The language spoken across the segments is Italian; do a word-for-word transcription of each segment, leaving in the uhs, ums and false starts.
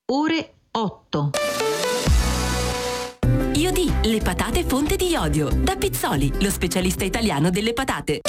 ore otto. Iodì, le patate fonte di iodio. Da Pizzoli, lo specialista italiano delle patate.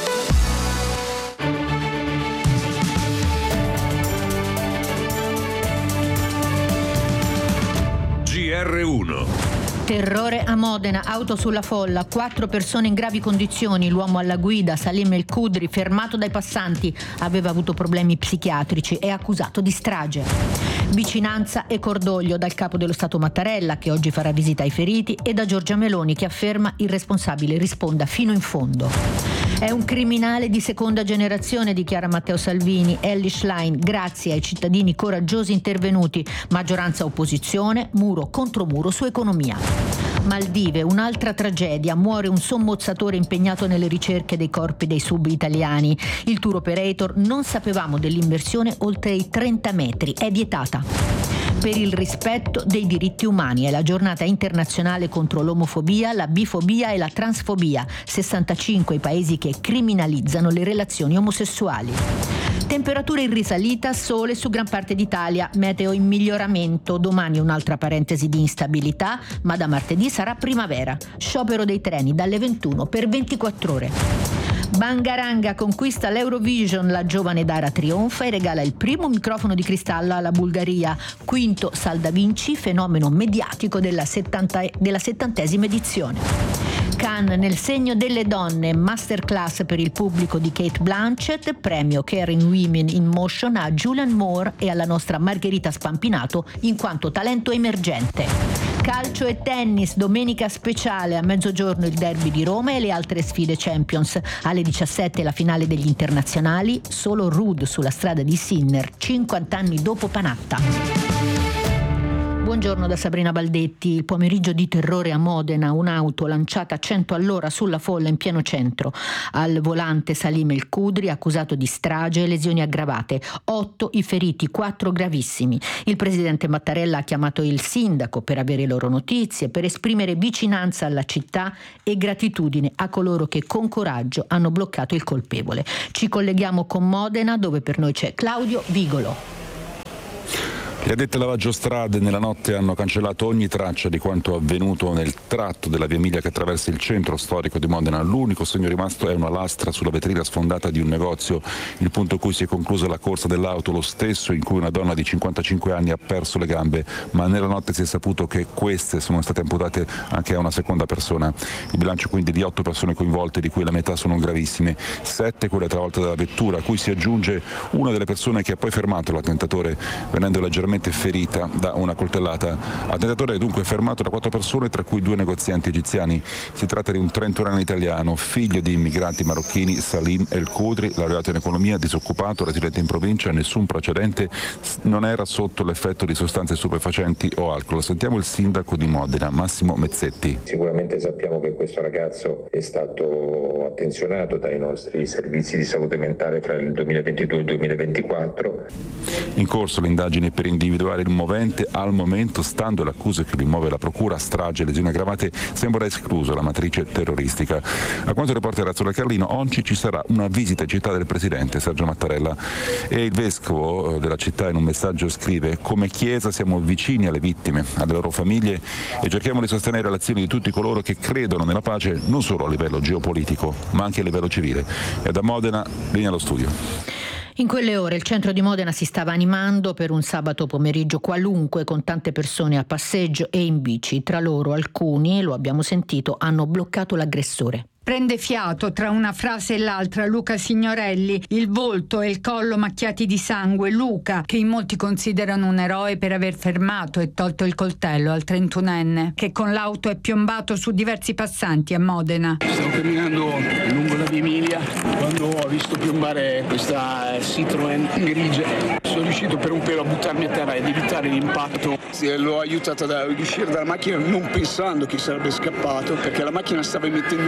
G R uno. Terrore a Modena, auto sulla folla, quattro persone in gravi condizioni, l'uomo alla guida, Salim El Khudri, fermato dai passanti, aveva avuto problemi psichiatrici e accusato di strage. Vicinanza e cordoglio dal capo dello Stato Mattarella, che oggi farà visita ai feriti, e da Giorgia Meloni, che afferma il responsabile risponda fino in fondo. È un criminale di seconda generazione, dichiara Matteo Salvini. Elly Schlein, grazie ai cittadini coraggiosi intervenuti, maggioranza opposizione, muro contro muro su economia. Maldive, un'altra tragedia, muore un sommozzatore impegnato nelle ricerche dei corpi dei sub italiani. Il tour operator: non sapevamo dell'immersione oltre i trenta metri, è vietata. Per il rispetto dei diritti umani è la giornata internazionale contro l'omofobia, la bifobia e la transfobia. sessantacinque i paesi che criminalizzano le relazioni omosessuali. Temperature in risalita, sole su gran parte d'Italia, meteo in miglioramento. Domani un'altra parentesi di instabilità, ma da martedì sarà primavera. Sciopero dei treni dalle ventuno per ventiquattro ore. Bangaranga conquista l'Eurovision, la giovane Dara trionfa e regala il primo microfono di cristallo alla Bulgaria. Quinto Sal da Vinci, fenomeno mediatico della, settanta, della settantesima edizione. Cannes nel segno delle donne, masterclass per il pubblico di Cate Blanchett, premio Caring Women in Motion a Julianne Moore e alla nostra Margherita Spampinato in quanto talento emergente. Calcio e tennis, domenica speciale, a mezzogiorno il derby di Roma e le altre sfide Champions. Alle diciassette la finale degli internazionali, solo Ruud sulla strada di Sinner, cinquanta anni dopo Panatta. Buongiorno da Sabrina Baldetti. Il pomeriggio di terrore a Modena, un'auto lanciata a cento all'ora sulla folla in pieno centro. Al volante Salim El Khudri, accusato di strage e lesioni aggravate. Otto i feriti, quattro gravissimi. Il presidente Mattarella ha chiamato il sindaco per avere loro notizie, per esprimere vicinanza alla città e gratitudine a coloro che con coraggio hanno bloccato il colpevole. Ci colleghiamo con Modena, dove per noi c'è Claudio Vigolo. Gli addetti al lavaggio strade nella notte hanno cancellato ogni traccia di quanto avvenuto nel tratto della via Emilia che attraversa il centro storico di Modena. L'unico segno rimasto è una lastra sulla vetrina sfondata di un negozio, il punto in cui si è conclusa la corsa dell'auto, lo stesso in cui una donna di cinquantacinque anni ha perso le gambe, ma nella notte si è saputo che queste sono state amputate anche a una seconda persona. Il bilancio quindi di otto persone coinvolte, di cui la metà sono gravissime, sette quelle travolte dalla vettura, a cui si aggiunge una delle persone che ha poi fermato l'attentatore, venendo leggermente ferita da una coltellata. Attentatore è dunque fermato da quattro persone, tra cui due negozianti egiziani. Si tratta di un trentunenne italiano, figlio di immigranti marocchini, Salim El Khudri, laureato in economia, disoccupato, residente in provincia, nessun precedente, non era sotto l'effetto di sostanze stupefacenti o alcol. Sentiamo il sindaco di Modena, Massimo Mezzetti. Sicuramente sappiamo che questo ragazzo è stato attenzionato dai nostri servizi di salute mentale tra il duemilaventidue e il duemilaventiquattro. In corso le indagini per individuare il movente. Al momento, stando alle accuse che li muove la procura, strage e lesioni aggravate, sembra esclusa la matrice terroristica. A quanto riporta Razzola Carlino, oggi ci sarà una visita in città del presidente Sergio Mattarella e il vescovo della città in un messaggio scrive: come Chiesa siamo vicini alle vittime, alle loro famiglie e cerchiamo di sostenere le azioni di tutti coloro che credono nella pace non solo a livello geopolitico ma anche a livello civile. E da Modena, linea allo studio. In quelle ore il centro di Modena si stava animando per un sabato pomeriggio qualunque, con tante persone a passeggio e in bici. Tra loro alcuni, lo abbiamo sentito, hanno bloccato l'aggressore. Prende fiato tra una frase e l'altra Luca Signorelli, il volto e il collo macchiati di sangue. Luca, che in molti considerano un eroe per aver fermato e tolto il coltello al trentunenne, che con l'auto è piombato su diversi passanti a Modena. Stavo camminando lungo la via Emilia quando ho visto piombare questa Citroen grigia. Sono riuscito per un pelo a buttarmi a terra ed evitare l'impatto. L'ho aiutata ad uscire dalla macchina non pensando che sarebbe scappato, perché la macchina stava emettendo fumo.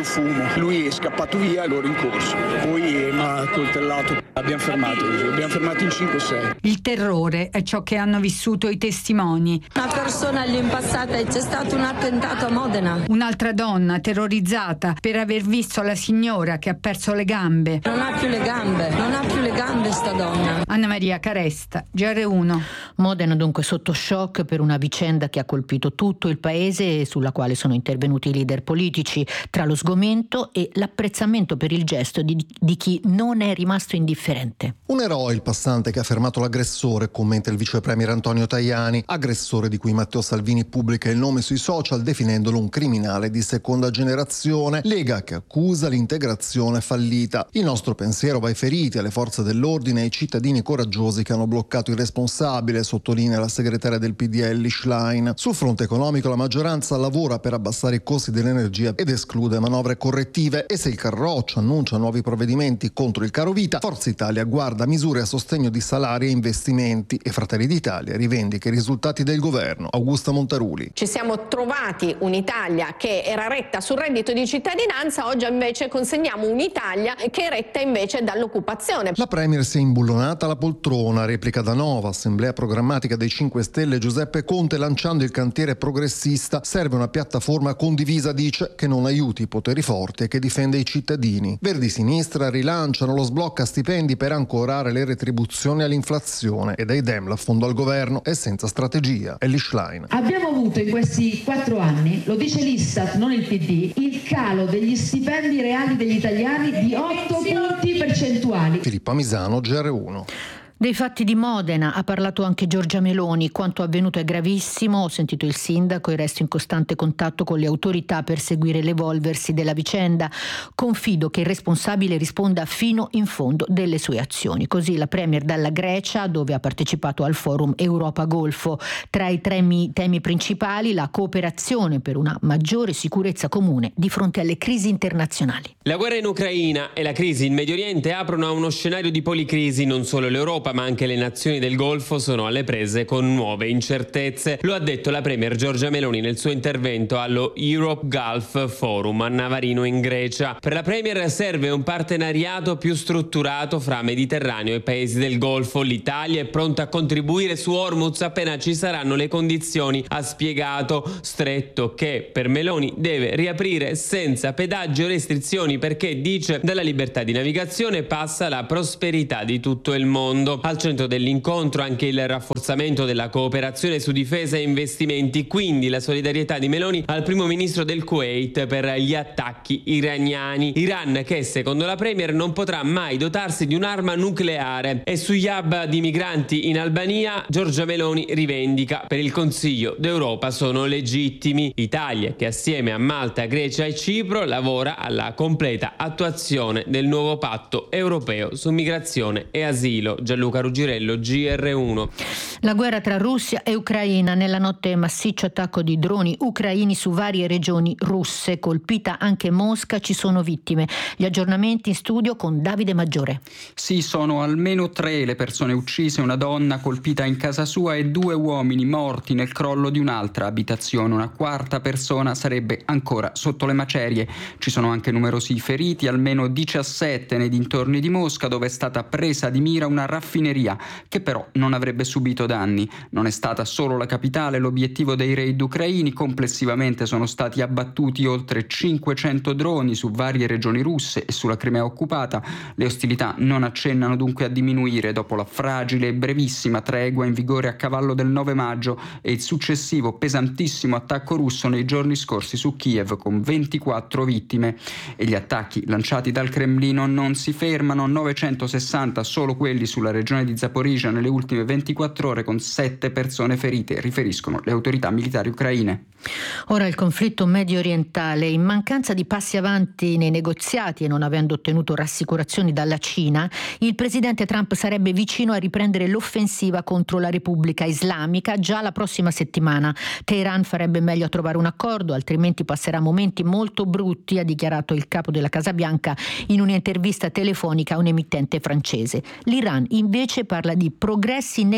donna. Lui è scappato via, loro in corso. Poi mi ha coltellato. L'abbiamo fermato, l'abbiamo fermato in cinque sei. Il terrore è ciò che hanno vissuto i testimoni. Una persona lì impazzata e c'è stato un attentato a Modena. Un'altra donna terrorizzata per aver visto la signora che ha perso le gambe. Non ha più le gambe, non ha più le gambe sta donna. Anna Maria Caresta, G R uno. Modena dunque sotto shock per una vicenda che ha colpito tutto il paese e sulla quale sono intervenuti i leader politici, tra lo sgomento e l'apprezzamento per il gesto di, di chi non è rimasto indifferente. Un eroe il passante che ha fermato l'aggressore, commenta il vice premier Antonio Tajani, aggressore di cui Matteo Salvini pubblica il nome sui social definendolo un criminale di seconda generazione, Lega che accusa l'integrazione fallita. Il nostro pensiero va ai feriti, alle forze dell'ordine e ai cittadini coraggiosi che hanno bloccato il responsabile, sottolinea la segretaria del P D L Schlein. Sul fronte economico la maggioranza lavora per abbassare i costi dell'energia ed esclude manovre correttive, e se il Carroccio annuncia nuovi provvedimenti contro il caro vita, Forza Italia guarda misure a sostegno di salari e investimenti e Fratelli d'Italia rivendica i risultati del governo. Augusta Montaruli. Ci siamo trovati un'Italia che era retta sul reddito di cittadinanza, oggi invece consegniamo un'Italia che è retta invece dall'occupazione. La Premier si è imbullonata alla poltrona, replica da Nova, assemblea programmatica dei cinque Stelle Giuseppe Conte lanciando il cantiere progressista. Serve una piattaforma condivisa, dice, che non aiuti i poteri forti e che difende i cittadini. Verdi Sinistra rilanciano lo sblocca stipendi per ancorare le retribuzioni all'inflazione e dai Dem l'affondo al governo è senza strategia. Elly Schlein. Abbiamo avuto in questi quattro anni, lo dice l'Istat, non il P D, il calo degli stipendi reali degli italiani di otto punti percentuali. Filippa Misano, G R uno. Dei fatti di Modena ha parlato anche Giorgia Meloni. Quanto avvenuto è gravissimo, ho sentito il sindaco e resto in costante contatto con le autorità per seguire l'evolversi della vicenda. Confido che il responsabile risponda fino in fondo delle sue azioni. Così la Premier dalla Grecia, dove ha partecipato al forum Europa-Golfo. Tra i temi, temi principali la cooperazione per una maggiore sicurezza comune di fronte alle crisi internazionali. La guerra in Ucraina e la crisi in Medio Oriente aprono a uno scenario di policrisi. Non solo l'Europa ma anche le nazioni del Golfo sono alle prese con nuove incertezze. Lo ha detto la Premier Giorgia Meloni nel suo intervento allo Europe Gulf Forum a Navarino in Grecia. Per la Premier serve un partenariato più strutturato fra Mediterraneo e paesi del Golfo. L'Italia è pronta a contribuire su Hormuz appena ci saranno le condizioni, ha spiegato. Stretto che per Meloni deve riaprire senza pedaggi o restrizioni perché, dice, dalla libertà di navigazione passa la prosperità di tutto il mondo. Al centro dell'incontro anche il rafforzamento della cooperazione su difesa e investimenti, quindi la solidarietà di Meloni al primo ministro del Kuwait per gli attacchi iraniani. Iran che secondo la Premier non potrà mai dotarsi di un'arma nucleare. E sugli hub di migranti in Albania Giorgia Meloni rivendica: per il Consiglio d'Europa sono legittimi. Italia che assieme a Malta, Grecia e Cipro lavora alla completa attuazione del nuovo patto europeo su migrazione e asilo. Gianluca Ruggirello, G R uno. La guerra tra Russia e Ucraina. Nella notte massiccio attacco di droni ucraini su varie regioni russe, colpita anche Mosca, ci sono vittime. Gli aggiornamenti in studio con Davide Maggiore. Sì, sono almeno tre le persone uccise, una donna colpita in casa sua e due uomini morti nel crollo di un'altra abitazione. Una quarta persona sarebbe ancora sotto le macerie. Ci sono anche numerosi feriti, almeno diciassette nei dintorni di Mosca, dove è stata presa di mira una raffineria che però non avrebbe subito danni. Non è stata solo la capitale l'obiettivo dei raid ucraini, complessivamente sono stati abbattuti oltre cinquecento droni su varie regioni russe e sulla Crimea occupata. Le ostilità non accennano dunque a diminuire dopo la fragile e brevissima tregua in vigore a cavallo del nove maggio e il successivo pesantissimo attacco russo nei giorni scorsi su Kiev con ventiquattro vittime. E gli attacchi lanciati dal Cremlino non si fermano, novecentosessanta solo quelli sulla regione di Zaporizhzhia nelle ultime ventiquattro ore, con sette persone ferite, riferiscono le autorità militari ucraine. Ora il conflitto medio orientale. In mancanza di passi avanti nei negoziati e non avendo ottenuto rassicurazioni dalla Cina, il presidente Trump sarebbe vicino a riprendere l'offensiva contro la Repubblica Islamica già la prossima settimana. Teheran farebbe meglio a trovare un accordo, altrimenti passerà momenti molto brutti, ha dichiarato il capo della Casa Bianca in un'intervista telefonica a un emittente francese. L'Iran invece parla di progressi negoziali.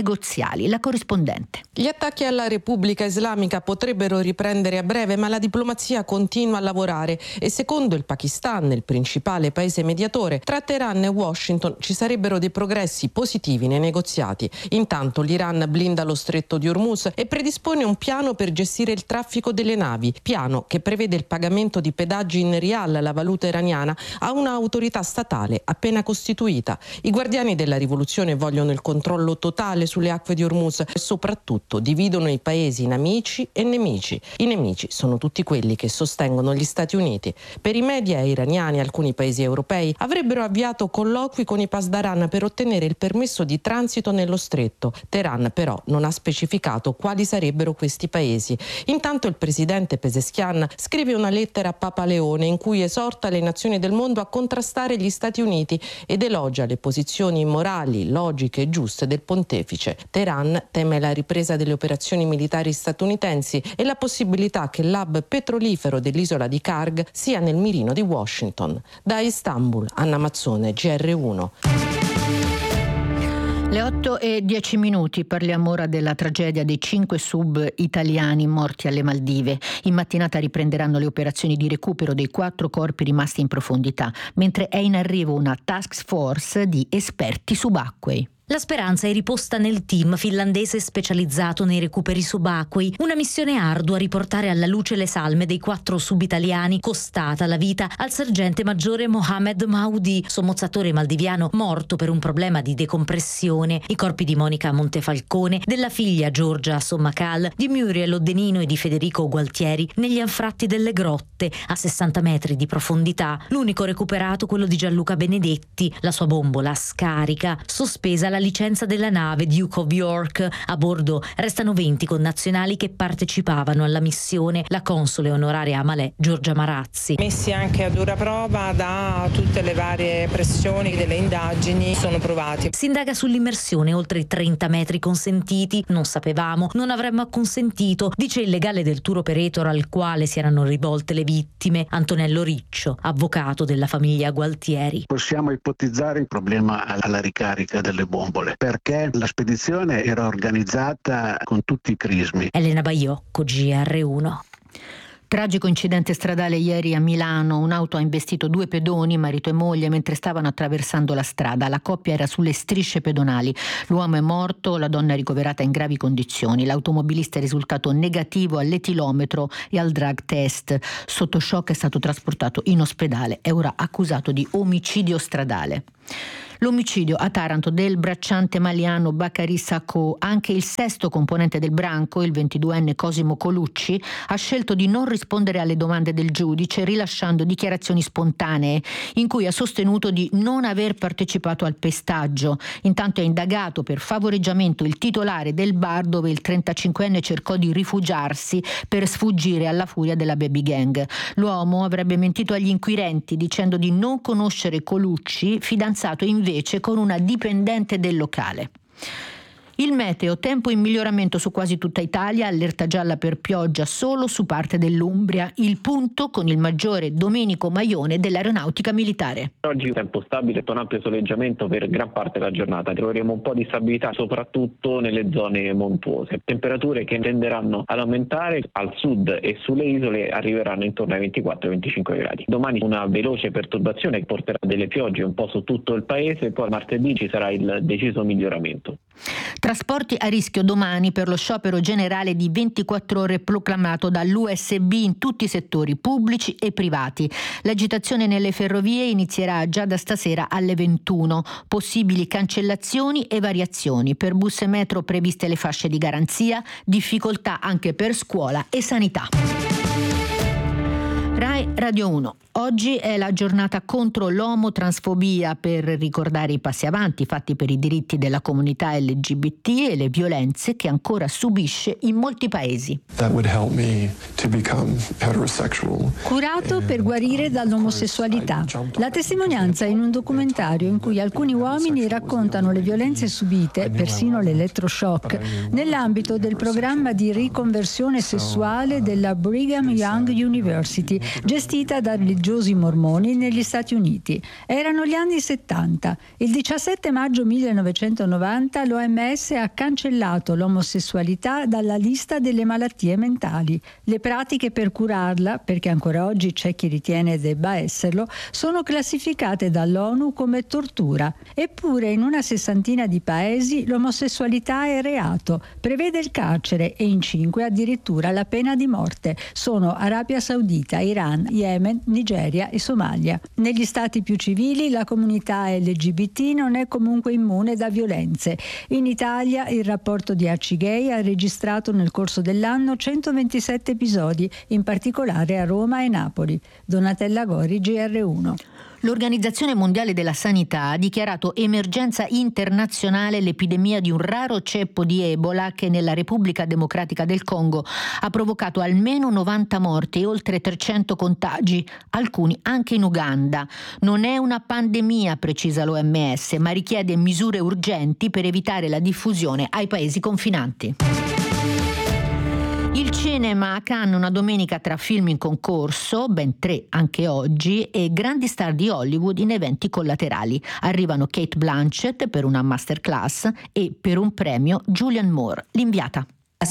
territoriali. La corrispondente. Gli attacchi alla Repubblica Islamica potrebbero riprendere a breve, ma la diplomazia continua a lavorare e secondo il Pakistan, il principale paese mediatore, tra Teheran e Washington ci sarebbero dei progressi positivi nei negoziati. Intanto l'Iran blinda lo stretto di Hormuz e predispone un piano per gestire il traffico delle navi, piano che prevede il pagamento di pedaggi in rial, la valuta iraniana, a un'autorità statale appena costituita. I guardiani della rivoluzione vogliono il controllo totale sulle acque di Hormuz e soprattutto dividono i paesi in amici e nemici. I nemici sono tutti quelli che sostengono gli Stati Uniti. Per i media iraniani alcuni paesi europei avrebbero avviato colloqui con i Pasdaran per ottenere il permesso di transito nello stretto. Teheran però non ha specificato quali sarebbero questi paesi. Intanto il presidente Pezeshkian scrive una lettera a Papa Leone in cui esorta le nazioni del mondo a contrastare gli Stati Uniti ed elogia le posizioni morali, logiche e giuste del pontefice. Teheran teme la ripresa delle operazioni militari statunitensi e la possibilità che l'hub petrolifero dell'isola di Karg sia nel mirino di Washington. Da Istanbul, Anna Mazzone, G R uno. Le otto e dieci minuti, parliamo ora della tragedia dei cinque sub italiani morti alle Maldive. In mattinata riprenderanno le operazioni di recupero dei quattro corpi rimasti in profondità, mentre è in arrivo una task force di esperti subacquei. La speranza è riposta nel team finlandese specializzato nei recuperi subacquei, una missione ardua a riportare alla luce le salme dei quattro subitaliani, costata la vita al sergente maggiore Mohamed Maudi, sommozzatore maldiviano morto per un problema di decompressione. I corpi di Monica Montefalcone, della figlia Giorgia Sommacal, di Muriel Oddenino e di Federico Gualtieri negli anfratti delle grotte a sessanta metri di profondità. L'unico recuperato quello di Gianluca Benedetti, la sua bombola scarica, sospesa la licenza della nave Duke of York. A bordo restano venti connazionali che partecipavano alla missione. La console onoraria a Malé, Giorgia Marazzi. Messi anche a dura prova da tutte le varie pressioni delle indagini, sono provati. Si indaga sull'immersione oltre i trenta metri consentiti. Non sapevamo, non avremmo acconsentito, dice il legale del tour operator al quale si erano rivolte le vittime, Antonello Riccio, avvocato della famiglia Gualtieri. Possiamo ipotizzare il problema alla ricarica delle bombe, perché la spedizione era organizzata con tutti i crismi. Elena Baiocco, G R uno. Tragico incidente stradale ieri a Milano. Un'auto ha investito due pedoni, marito e moglie, mentre stavano attraversando la strada. La coppia era sulle strisce pedonali. L'uomo è morto, la donna è ricoverata in gravi condizioni. L'automobilista è risultato negativo all'etilometro e al drug test. Sotto shock è stato trasportato in ospedale. È ora accusato di omicidio stradale. L'omicidio a Taranto del bracciante maliano Bacari Sacco. Anche il sesto componente del branco, il ventiduenne Cosimo Colucci, ha scelto di non rispondere alle domande del giudice, rilasciando dichiarazioni spontanee in cui ha sostenuto di non aver partecipato al pestaggio. Intanto è indagato per favoreggiamento il titolare del bar dove il trentacinquenne cercò di rifugiarsi per sfuggire alla furia della baby gang. L'uomo avrebbe mentito agli inquirenti dicendo di non conoscere Colucci, fidanzato in invece con una dipendente del locale. Il meteo, tempo in miglioramento su quasi tutta Italia, allerta gialla per pioggia solo su parte dell'Umbria. Il punto con il maggiore Domenico Maione dell'Aeronautica Militare. Oggi tempo stabile con ampio soleggiamento per gran parte della giornata. Troveremo un po' di stabilità soprattutto nelle zone montuose. Temperature che tenderanno ad aumentare al sud e sulle isole arriveranno intorno ai ventiquattro venticinque gradi. Domani una veloce perturbazione che porterà delle piogge un po' su tutto il paese, poi martedì ci sarà il deciso miglioramento. Trasporti a rischio domani per lo sciopero generale di ventiquattro ore proclamato dall'U S B in tutti i settori pubblici e privati. L'agitazione nelle ferrovie inizierà già da stasera alle ventuno. Possibili cancellazioni e variazioni. Per bus e metro previste le fasce di garanzia, difficoltà anche per scuola e sanità. Rai Radio uno. Oggi è la giornata contro l'omotransfobia per ricordare i passi avanti fatti per i diritti della comunità L G B T e le violenze che ancora subisce in molti paesi. That would help me to become heterosexual. Curato per guarire dall'omosessualità. La testimonianza in un documentario in cui alcuni uomini raccontano le violenze subite, persino l'elettroshock, nell'ambito del programma di riconversione sessuale della Brigham Young University, gestita dal religiosi mormoni negli Stati Uniti. Erano gli anni settanta. Il diciassette maggio millenovecentonovanta l'O M S ha cancellato l'omosessualità dalla lista delle malattie mentali. Le pratiche per curarla, perché ancora oggi c'è chi ritiene debba esserlo, sono classificate dall'ONU come tortura. Eppure in una sessantina di paesi l'omosessualità è reato, prevede il carcere e in cinque addirittura la pena di morte. Sono Arabia Saudita, Iran, Yemen, Nigeria e Somalia. Negli stati più civili la comunità L G B T non è comunque immune da violenze. In Italia il rapporto di Arcigay ha registrato nel corso dell'anno centoventisette episodi, in particolare a Roma e Napoli. Donatella Gori, G R uno. L'Organizzazione Mondiale della Sanità ha dichiarato emergenza internazionale l'epidemia di un raro ceppo di Ebola che nella Repubblica Democratica del Congo ha provocato almeno novanta morti e oltre trecento contagi, alcuni anche in Uganda. Non è una pandemia, precisa l'O M S, ma richiede misure urgenti per evitare la diffusione ai paesi confinanti. Il cinema a Cannes una domenica tra film in concorso, ben tre anche oggi, e grandi star di Hollywood in eventi collaterali. Arrivano Cate Blanchett per una masterclass e per un premio Julianne Moore, l'inviata.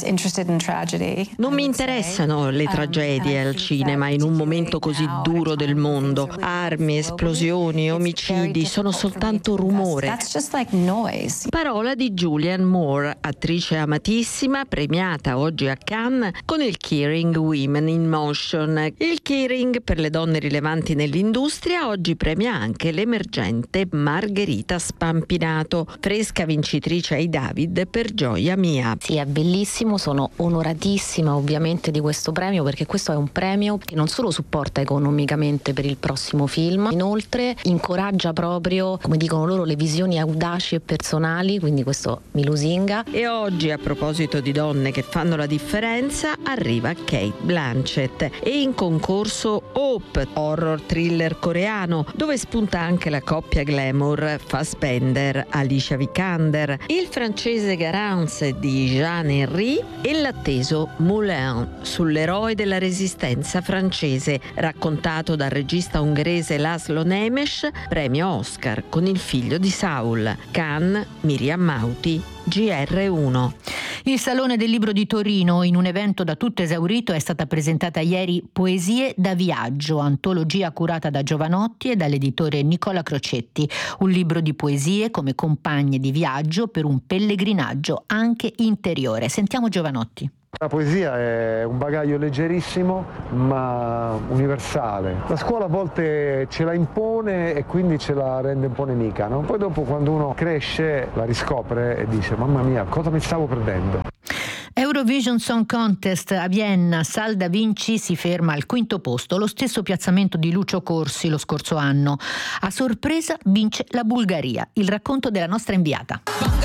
Non mi interessano le tragedie al cinema in un momento così duro del mondo. Armi, esplosioni, omicidi sono soltanto rumore. Parola di Julianne Moore, attrice amatissima, premiata oggi a Cannes con il Keyring Women in Motion. Il Keyring per le donne rilevanti nell'industria oggi premia anche l'emergente Margherita Spampinato, fresca vincitrice ai David per Gioia mia. Sì, è bellissimo. Sono onoratissima ovviamente di questo premio, perché questo è un premio che non solo supporta economicamente per il prossimo film, inoltre incoraggia proprio, come dicono loro, le visioni audaci e personali, quindi questo mi lusinga. E oggi, a proposito di donne che fanno la differenza, arriva Cate Blanchett e in concorso Hope, horror thriller coreano, dove spunta anche la coppia glamour Fassbender, Alicia Vikander, il francese Garance di Jean Henry e l'atteso Moulin sull'eroe della resistenza francese, raccontato dal regista ungherese Laszlo Nemes, premio Oscar con Il figlio di Saul. Cannes, Miriam Mauti, G R uno. Il Salone del Libro di Torino, in un evento da tutto esaurito, è stata presentata ieri Poesie da viaggio, antologia curata da Giovanotti e dall'editore Nicola Crocetti. Un libro di poesie come compagne di viaggio per un pellegrinaggio anche interiore. Sentiamo Giovanotti. La poesia è un bagaglio leggerissimo ma universale. La scuola a volte ce la impone e quindi ce la rende un po' nemica, no? Poi dopo, quando uno cresce, la riscopre e dice: mamma mia, cosa mi stavo perdendo? Eurovision Song Contest a Vienna, Sal da Vinci si ferma al quinto posto, lo stesso piazzamento di Lucio Corsi lo scorso anno. A sorpresa vince la Bulgaria. Il racconto della nostra inviata.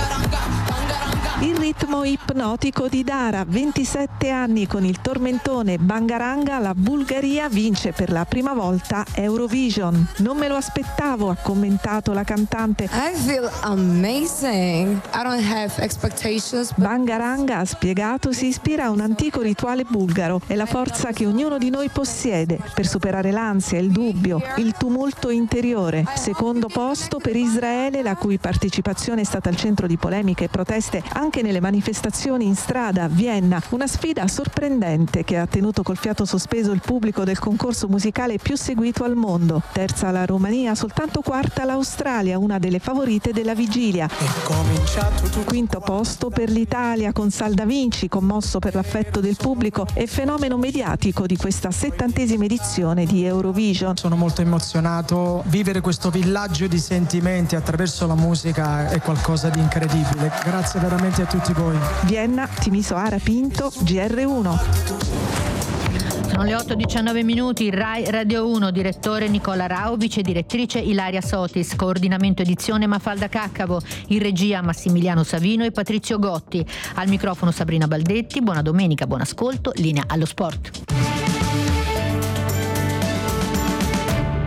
Il ritmo ipnotico di Dara, ventisette anni, con il tormentone Bangaranga, la Bulgaria vince per la prima volta Eurovision. Non me lo aspettavo, ha commentato la cantante. I feel amazing. I don't have expectations. Bangaranga, ha spiegato, si ispira a un antico rituale bulgaro. È la forza che ognuno di noi possiede per superare l'ansia, il dubbio, il tumulto interiore. Secondo posto per Israele, la cui partecipazione è stata al centro di polemiche e proteste anche anche nelle manifestazioni in strada a Vienna, una sfida sorprendente che ha tenuto col fiato sospeso il pubblico del concorso musicale più seguito al mondo. Terza la Romania, soltanto quarta l'Australia, una delle favorite della vigilia. Quinto posto per l'Italia con Sal da Vinci, commosso per l'affetto del pubblico e fenomeno mediatico di questa settantesima edizione di Eurovision. Sono molto emozionato, vivere questo villaggio di sentimenti attraverso la musica è qualcosa di incredibile. Grazie veramente a tutti voi. Vienna, Timisoara Pinto, G R uno. Sono le otto e diciannove minuti, Rai Radio uno, direttore Nicola Rao, vice direttrice Ilaria Sotis, coordinamento edizione Mafalda Caccavo, in regia Massimiliano Savino e Patrizio Gotti, al microfono Sabrina Baldetti. Buona domenica, buon ascolto, linea allo sport.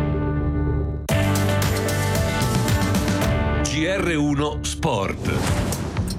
G R uno Sport.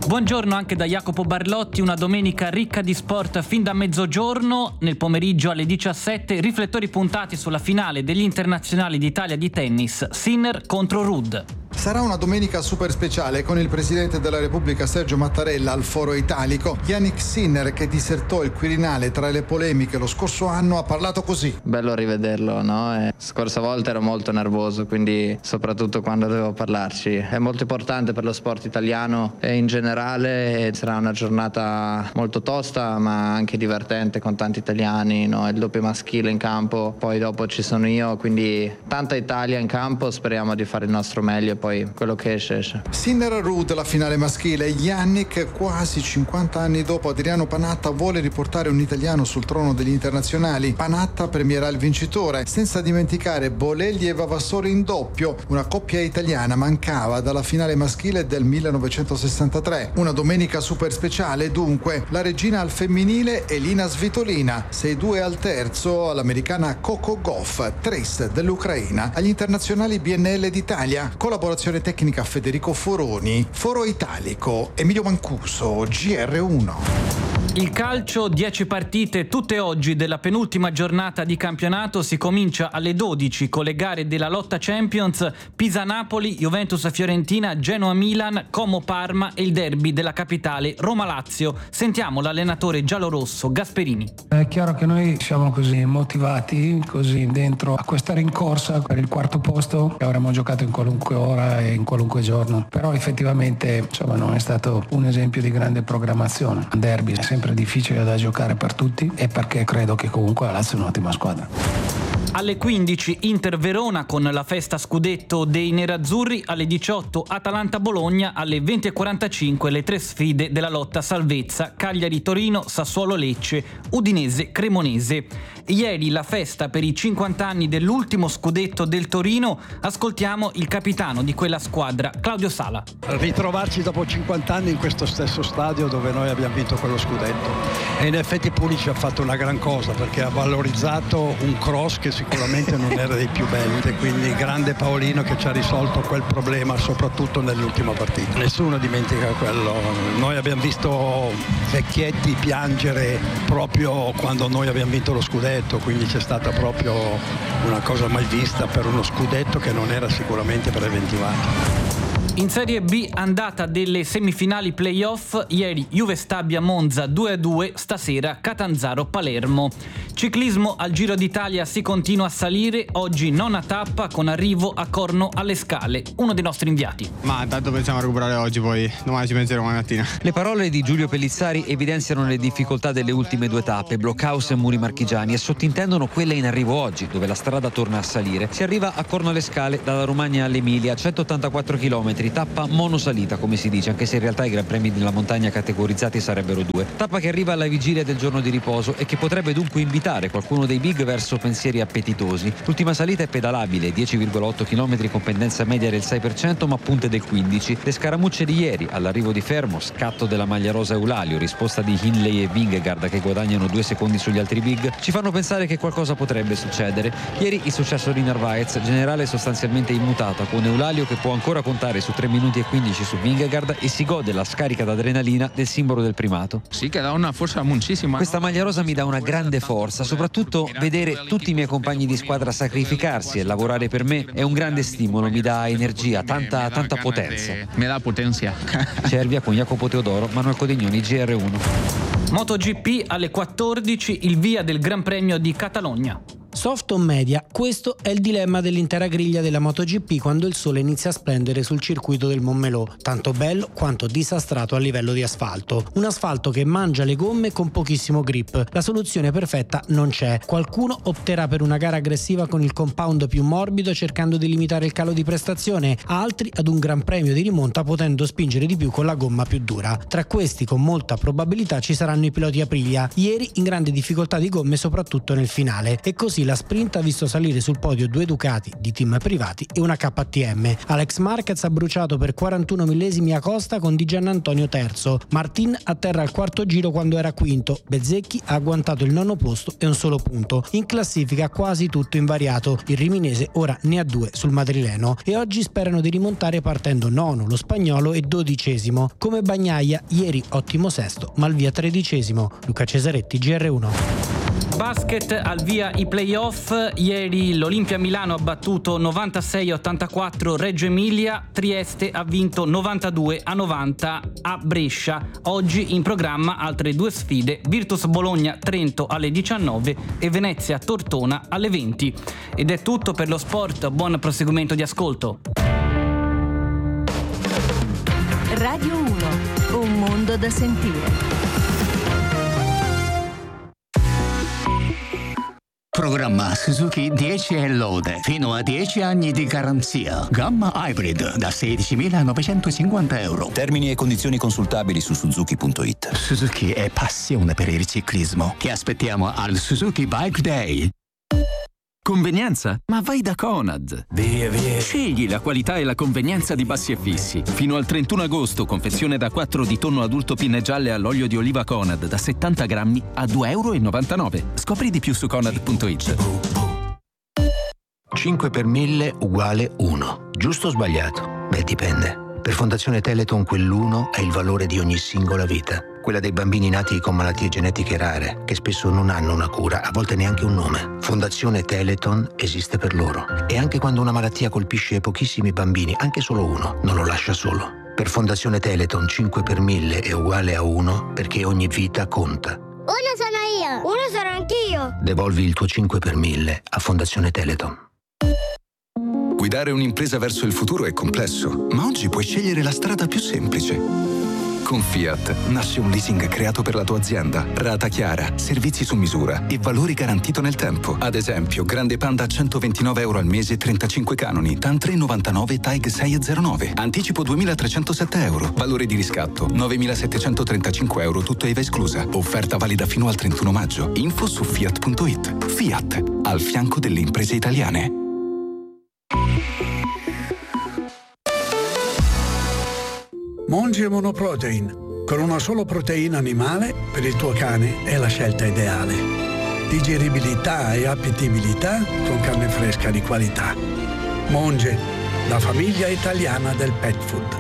Buongiorno anche da Jacopo Barlotti, una domenica ricca di sport fin da mezzogiorno. Nel pomeriggio alle diciassette riflettori puntati sulla finale degli internazionali d'Italia di tennis, Sinner contro Ruud. Sarà una domenica super speciale con il Presidente della Repubblica Sergio Mattarella al Foro Italico. Jannik Sinner, che disertò il Quirinale tra le polemiche lo scorso anno, ha parlato così. Bello rivederlo, no? E scorsa volta ero molto nervoso, quindi soprattutto quando dovevo parlarci. È molto importante per lo sport italiano e in generale sarà una giornata molto tosta ma anche divertente con tanti italiani, no? Il doppio maschile in campo, poi dopo ci sono io, quindi tanta Italia in campo, speriamo di fare il nostro meglio e poi quello che esce esce. Sinner-Ruud, la finale maschile. Jannik, quasi cinquanta anni dopo Adriano Panatta, vuole riportare un italiano sul trono degli internazionali. Panatta premierà il vincitore, senza dimenticare Bolelli e Vavassori in doppio. Una coppia italiana mancava dalla finale maschile del millenovecentosessantatré. Una domenica super speciale dunque. La regina al femminile Elina Svitolina, sei due al terzo all'americana Coco Gauff, Trace dell'Ucraina. Agli internazionali B N L d'Italia, collaborazione tecnica Federico Foroni, Foro Italico, Emilio Mancuso, G R uno. Il calcio, dieci partite tutte oggi della penultima giornata di campionato. Si comincia alle dodici con le gare della lotta Champions, Pisa-Napoli, Juventus-Fiorentina, Genoa-Milan, Como-Parma e il derby della capitale Roma-Lazio. Sentiamo l'allenatore giallorosso Gasperini. È chiaro che noi siamo così motivati, così dentro a questa rincorsa per il quarto posto che avremmo giocato in qualunque ora e in qualunque giorno, però effettivamente insomma non è stato un esempio di grande programmazione. Un derby è sempre difficile da giocare per tutti e perché credo che comunque la Lazio è un'ottima squadra. Alle quindici Inter-Verona con la festa scudetto dei nerazzurri, alle diciotto Atalanta-Bologna, alle venti e quarantacinque le tre sfide della lotta salvezza, Cagliari-Torino, Sassuolo-Lecce, Udinese-Cremonese. Ieri la festa per i cinquanta anni dell'ultimo scudetto del Torino. Ascoltiamo il capitano di quella squadra, Claudio Sala. Ritrovarci dopo cinquanta anni in questo stesso stadio dove noi abbiamo vinto quello scudetto, e in effetti Pulisic ha fatto una gran cosa perché ha valorizzato un cross che sicuramente non era dei più belli, quindi grande Paolino che ci ha risolto quel problema soprattutto nell'ultima partita. Nessuno dimentica quello, noi abbiamo visto Vecchietti piangere proprio quando noi abbiamo vinto lo scudetto, quindi c'è stata proprio una cosa mai vista per uno scudetto che non era sicuramente preventivato. In Serie B, andata delle semifinali playoff, ieri Juve Stabia Monza due a due, stasera Catanzaro Palermo. Ciclismo, al Giro d'Italia si continua a salire, oggi nona tappa con arrivo a Corno alle Scale, uno dei nostri inviati. Ma intanto pensiamo a recuperare oggi, poi domani ci penseremo domani mattina. Le parole di Giulio Pellizzari evidenziano le difficoltà delle ultime due tappe, Blockhaus e Muri Marchigiani, e sottintendono quelle in arrivo oggi, dove la strada torna a salire. Si arriva a Corno alle Scale dalla Romagna all'Emilia, centottantaquattro chilometri. Tappa monosalita, come si dice, anche se in realtà i gran premi della montagna categorizzati sarebbero due. Tappa che arriva alla vigilia del giorno di riposo e che potrebbe dunque invitare qualcuno dei big verso pensieri appetitosi. L'ultima salita è pedalabile, dieci virgola otto chilometri con pendenza media del sei per cento ma punte del quindici. Le scaramucce di ieri, all'arrivo di Fermo, scatto della maglia rosa Eulalio, risposta di Hindley e Vingegaard che guadagnano due secondi sugli altri big, ci fanno pensare che qualcosa potrebbe succedere. Ieri il successo di Narvaez, generale sostanzialmente immutata, con Eulalio che può ancora contare su tre minuti e quindici su Vingegaard e si gode la scarica d'adrenalina del simbolo del primato. Sì, che dà una forza muchísima. Questa maglia rosa mi dà una grande forza, soprattutto vedere tutti i miei compagni di squadra sacrificarsi e lavorare per me è un grande stimolo, mi dà energia, tanta, tanta potenza. Mi dà potenza. Cervia con Jacopo Teodoro, Manuel Codignoni, G R uno. MotoGP alle quattordici, il via del Gran Premio di Catalogna. Soft o media, questo è il dilemma dell'intera griglia della MotoGP quando il sole inizia a splendere sul circuito del Montmeló, tanto bello quanto disastrato a livello di asfalto. Un asfalto che mangia le gomme con pochissimo grip. La soluzione perfetta non c'è. Qualcuno opterà per una gara aggressiva con il compound più morbido cercando di limitare il calo di prestazione, altri ad un gran premio di rimonta potendo spingere di più con la gomma più dura. Tra questi con molta probabilità ci saranno i piloti Aprilia, ieri in grande difficoltà di gomme soprattutto nel finale, e così la sprint ha visto salire sul podio due Ducati di team privati e una K T M. Alex Marquez ha bruciato per quarantuno millesimi a Costa con Di Giannantonio terzo. Martin atterra al quarto giro quando era quinto. Bezzecchi ha agguantato il nono posto e un solo punto. In classifica quasi tutto invariato. Il riminese ora ne ha due sul madrileno e oggi sperano di rimontare partendo nono lo spagnolo e dodicesimo. Come Bagnaia, ieri ottimo sesto, ma al via tredicesimo. Luca Cesaretti, G R uno. Basket, al via i playoff. Ieri l'Olimpia Milano ha battuto novantasei a ottantaquattro Reggio Emilia, Trieste ha vinto novantadue a novanta a Brescia. Oggi in programma altre due sfide, Virtus Bologna Trento alle diciannove e Venezia Tortona alle venti. Ed è tutto per lo sport, buon proseguimento di ascolto. Radio uno, un mondo da sentire. Programma Suzuki dieci e lode, fino a dieci anni di garanzia. Gamma Hybrid da sedicimilanovecentocinquanta euro. Termini e condizioni consultabili su suzuki punto it. Suzuki è passione per il ciclismo. Ti aspettiamo al Suzuki Bike Day. Convenienza? Ma vai da Conad! Via, via! Scegli la qualità e la convenienza di Bassi e Fissi. Fino al trentuno agosto, confezione da quattro di tonno adulto pinne gialle all'olio di oliva Conad da settanta grammi a due e novantanove euro. Scopri di più su conad punto it. cinque per mille uguale uno. Giusto o sbagliato? Beh, dipende. Per Fondazione Teleton quell'uno è il valore di ogni singola vita. Quella dei bambini nati con malattie genetiche rare, che spesso non hanno una cura, a volte neanche un nome. Fondazione Teleton esiste per loro. E anche quando una malattia colpisce pochissimi bambini, anche solo uno, non lo lascia solo. Per Fondazione Teleton cinque per mille è uguale a uno, perché ogni vita conta. Uno sono io! Uno sono anch'io! Devolvi il tuo cinque per mille a Fondazione Teleton. Guidare un'impresa verso il futuro è complesso, ma oggi puoi scegliere la strada più semplice. Con Fiat nasce un leasing creato per la tua azienda, rata chiara, servizi su misura e valori garantito nel tempo. Ad esempio, Grande Panda a centoventinove euro al mese, trentacinque canoni, TAN tre virgola novantanove, T A G sei virgola zero nove. Anticipo duemilatrecentosette euro. Valore di riscatto novemilasettecentotrentacinque euro, tutto I V A esclusa. Offerta valida fino al trentuno maggio. Info su fiat punto it. Fiat, al fianco delle imprese italiane. Monge Monoprotein. Con una sola proteina animale, per il tuo cane è la scelta ideale. Digeribilità e appetibilità con carne fresca di qualità. Monge, la famiglia italiana del pet food.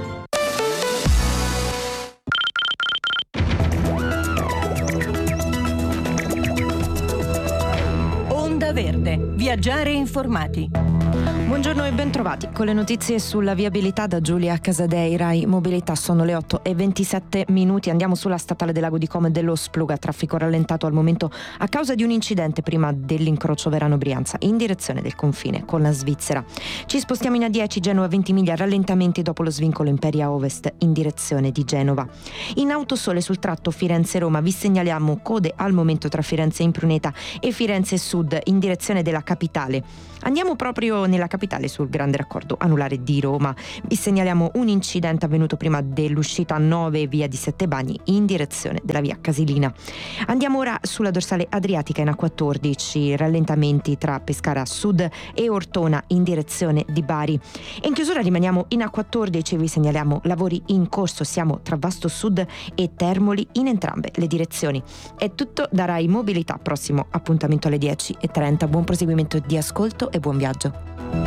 Onda Verde. Viaggiare informati. Buongiorno e bentrovati. Con le notizie sulla viabilità da Giulia Casadei, Rai Mobilità. Sono le otto e ventisette minuti. Andiamo sulla statale del Lago di Como e dello Spluga. Traffico rallentato al momento a causa di un incidente prima dell'incrocio Verano-Brianza in direzione del confine con la Svizzera. Ci spostiamo in A dieci, Genova Ventimiglia, rallentamenti dopo lo svincolo Imperia Ovest in direzione di Genova. In Autosole sul tratto Firenze-Roma vi segnaliamo code al momento tra Firenze Impruneta e Firenze Sud in direzione della capitale. Andiamo proprio nella capitale sul grande raccordo anulare di Roma. Vi segnaliamo un incidente avvenuto prima dell'uscita nove via di Settebagni in direzione della via Casilina. Andiamo ora sulla dorsale adriatica in A quattordici, rallentamenti tra Pescara Sud e Ortona in direzione di Bari. E in chiusura rimaniamo in A quattordici, vi segnaliamo lavori in corso, siamo tra Vasto Sud e Termoli in entrambe le direzioni. È tutto da Rai Mobilità, prossimo appuntamento alle dieci e trenta. Buon proseguimento di ascolto e buon viaggio.